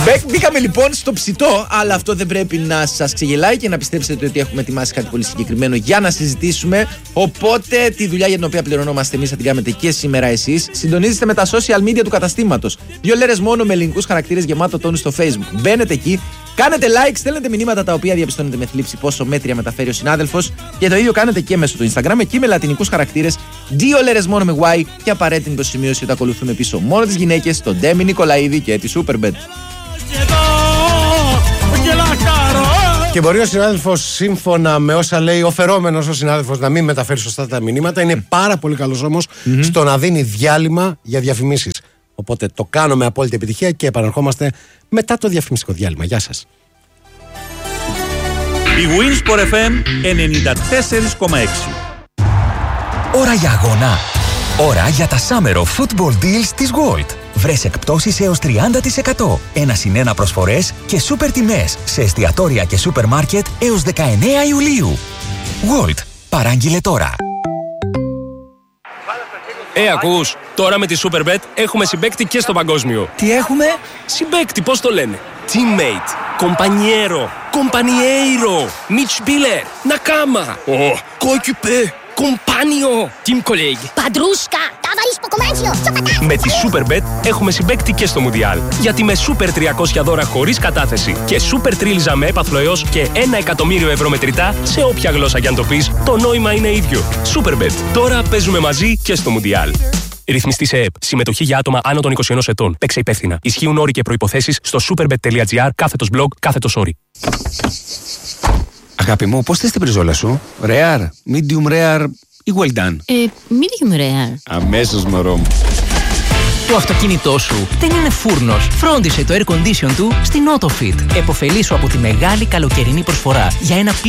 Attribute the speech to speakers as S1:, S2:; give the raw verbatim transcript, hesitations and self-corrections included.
S1: Μπήκαμε λοιπόν στο ψητό, αλλά αυτό δεν πρέπει να σας ξεγελάει και να πιστέψετε ότι έχουμε ετοιμάσει κάτι πολύ συγκεκριμένο για να συζητήσουμε. Οπότε τη δουλειά για την οποία πληρωνόμαστε εμείς θα την κάνετε και σήμερα εσείς. Συντονίζεστε με τα social media του καταστήματος. Δύο λέρες μόνο με ελληνικούς χαρακτήρες γεμάτο τόνου στο Facebook. Μπαίνετε εκεί, κάνετε like, στέλνετε μηνύματα τα οποία διαπιστώνετε με θλίψη πόσο μέτρια μεταφέρει ο συνάδελφος. Και το ίδιο κάνετε και μέσω του Instagram, εκεί με λατινικούς χαρακτήρες. Δύο λέρες μόνο με Y και απαραίτητη υποσημείωση ότι ακολουθούμε πίσω μόνο τις γυναίκες, τον Ντέμι Νικολαίδη και τη Superbet.
S2: Και μπορεί ο συνάδελφος, σύμφωνα με όσα λέει ο φερόμενος ο συνάδελφος, να μην μεταφέρει σωστά τα μηνύματα. Είναι πάρα πολύ καλός όμως mm-hmm. στο να δίνει διάλειμμα για διαφημίσεις. Οπότε το κάνω με απόλυτη επιτυχία και επαναρχόμαστε μετά το διαφημιστικό διάλειμμα. Γεια σας.
S3: Η Winsport εφ εμ ενενήντα τέσσερα κόμμα έξι.
S4: Ώρα για αγώνα. Ώρα για τα Summer of Football Deals της Gold. Βρες εκπτώσεις έως τριάντα τοις εκατό. Ένα συν ένα προσφορές και σούπερ τιμές σε εστιατόρια και σούπερ μάρκετ έως δεκαεννέα Ιουλίου. Gold. Παράγγειλε τώρα.
S5: Ε, ακούς, τώρα με τη Superbet έχουμε συμπαίκτη και στο παγκόσμιο.
S1: Τι έχουμε?
S5: Συμπαίκτη, πώς το λένε? Teammate, compañero, compañeiro, Mitspieler, Nakama, oh, coéquipier, compagno, team colleague.
S6: Padrusca, ταβαρίσκο κομμάτσιο,
S5: Με τη Superbet έχουμε συμπαίκτη και στο Μουντιάλ. Γιατί με Super τριακόσια δώρα χωρίς κατάθεση και Super τρίλιζα με έπαθλο έως και ένα εκατομμύριο ευρώ μετρητά, σε όποια γλώσσα κι αν το πεις, το νόημα είναι ίδιο. Superbet. Τώρα παίζουμε μαζί και στο Μουντιάλ. Ρυθμιστή σε ΕΕΠ. Συμμετοχή για άτομα άνω των είκοσι ενός ετών. Παίξε υπεύθυνα. Ισχύουν όροι και προϋποθέσεις στο superbet.gr κάθετος blog κάθετος όροι.
S7: Αγάπη μου, πώς θες την μπριζόλα σου? Rare, medium rare ή well done?
S6: Ε, medium rare.
S7: Αμέσως, μωρό μου.
S8: Το αυτοκίνητό σου δεν είναι φούρνος. Φρόντισε το air condition του στην AutoFit. Εποφελήσου από τη μεγάλη καλοκαιρινή προσφορά για ένα